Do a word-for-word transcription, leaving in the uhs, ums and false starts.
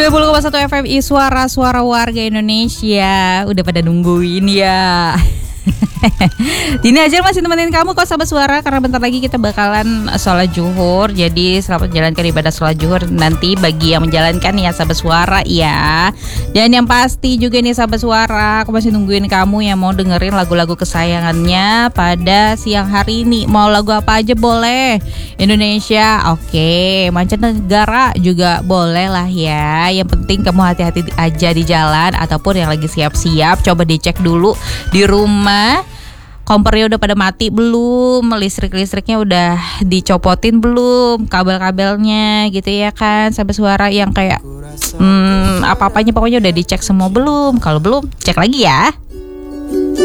sembilan puluh koma satu F M I Suara-suara warga Indonesia. Udah pada nungguin ya. Dini aja masih nemenin kamu kok sahabat suara, karena bentar lagi kita bakalan sholat zuhur. Jadi selamat menjalankan ibadah sholat zuhur nanti bagi yang menjalankan ya sahabat suara ya. Dan yang pasti juga nih sahabat suara, aku masih nungguin kamu yang mau dengerin lagu-lagu kesayangannya pada siang hari ini. Mau lagu apa aja boleh, Indonesia oke, mancanegara juga boleh lah ya. Yang penting kamu hati-hati aja di jalan, ataupun yang lagi siap-siap coba dicek dulu di rumah kompornya udah pada mati belum, listrik-listriknya udah dicopotin belum, kabel-kabelnya gitu ya kan, sampai suara yang kayak hmm, apa-apanya pokoknya udah dicek semua belum. Kalau belum, cek lagi ya.